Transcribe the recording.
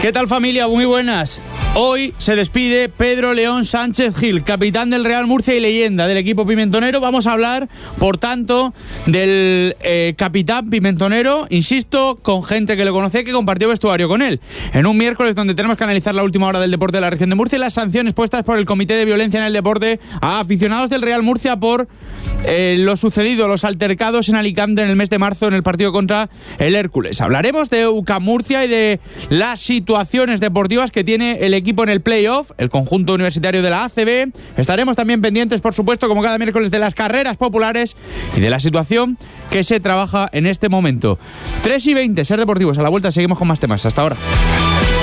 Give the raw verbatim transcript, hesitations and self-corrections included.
¿Qué tal, familia? Muy buenas. Hoy se despide Pedro León Sánchez Gil, capitán del Real Murcia y leyenda del equipo pimentonero. Vamos a hablar, por tanto, del eh, capitán pimentonero, insisto, con gente que lo conoce, que compartió vestuario con él. En un miércoles donde tenemos que analizar la última hora del deporte de la región de Murcia y las sanciones puestas por el Comité de Violencia en el Deporte a aficionados del Real Murcia por eh, lo sucedido, los altercados en Alicante en el mes de marzo en el partido contra el Hércules. Hablaremos de U C A M Murcia y de las situaciones deportivas que tiene el equipo en el playoff, el conjunto universitario de la A C B. Estaremos también pendientes, por supuesto, como cada miércoles, de las carreras populares y de la situación que se trabaja en este momento. tres y veinte, Ser Deportivos. A la vuelta seguimos con más temas. Hasta ahora.